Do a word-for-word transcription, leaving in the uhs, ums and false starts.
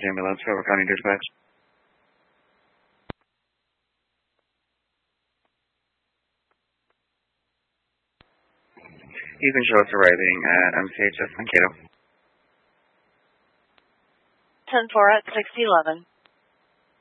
ambulance, Fairfield County Dispatch. You can show us arriving at M C H S Mankato. ten four at six eleven.